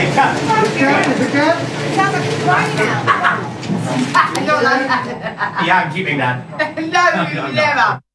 Okay, cut. The cat? Sounds like it's crying out. I don't like that. Yeah, I'm keeping that. No, never.